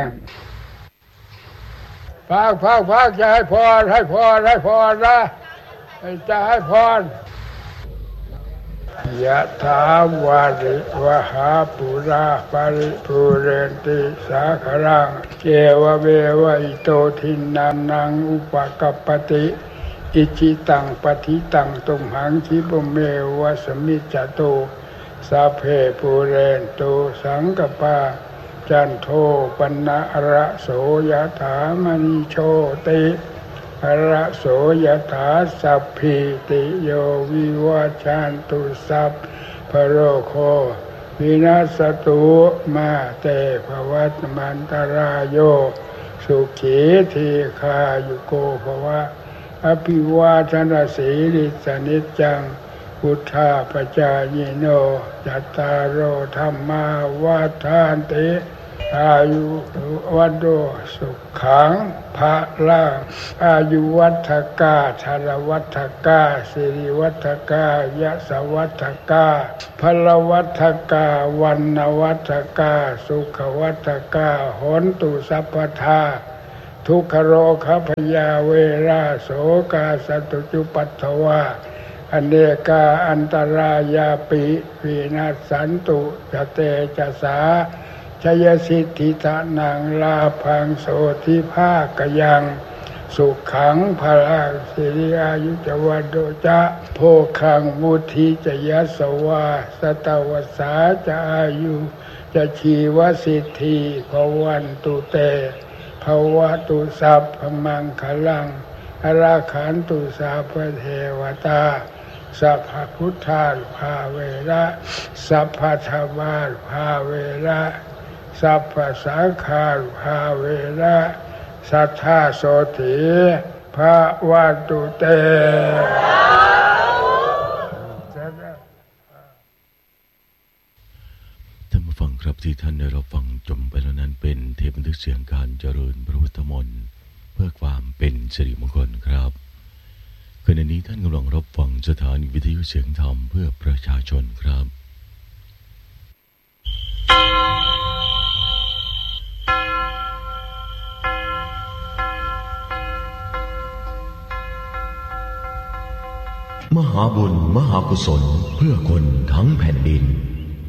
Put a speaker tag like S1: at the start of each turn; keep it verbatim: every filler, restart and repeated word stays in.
S1: งพักพักพักจะให้พรให้พรให้พรนะจะให้พรยะถาวาริวหาปุราปาริปุเรนติสาครังเกวะเววะอิโตทินันนังอุปกัปปติอิจิตังปฏิตังตุมหังคิปเมวะสมิจจโตสัพเพปุเรนโตสังกปาจันโทปนะระโสยถามณิโชติระโสยถาสัพพิติโยวิวัชชันตุสัพพโรโควินาศตุมาเตภวัตมันตรายโยสุขีทีคายุโกภวะอภิวาทนาสีลิสนิจจังพุทธาปจายโนจัตตารโอธัมมาวัฏฏานติอายุวัฏโตสุขังภะลังอายุวัฏกาธารวัฏกาสิริวัฏกายะสวัฏกาพลวัฏกาวันนวัฏกาสุขวัฏกาโหนตุสัพพทาทุกขโรคพยาเวราโสกาสตุจุปัฏฐวาอเนกาอันตรายาปิวินาศสันตุจเตจะสาชยสิทธิตะนังลาภังโสทิภากยังสุขังพลังสิริอายุจวัดโดจะโภคังมุทิจะยัสวาสตวสาจะอายุจะชีวสิทธิภวันตุเตภวตุสัพพมังคลังอราขันตุสัพพเทวตาสัพพพุทธาภาเวระสัพพธรรมาภาเวระสัพพสังฆาภาเวระสัทธาโสติภะวันตุเต
S2: ท่านผู้ฟังครับที่ท่านได้รับฟังจบไปแล้วนั้นเป็นเทปบันทึกเสียงการเจริญพระพุทธมนต์เพื่อความเป็นสิริมงคลครับขณะนี้ท่านกำลังรับฟังสถานีวิทยุเสียงธรรมเพื่อประชาชนครับมหาบุญมหากุศลเพื่อคนทั้งแผ่นดิน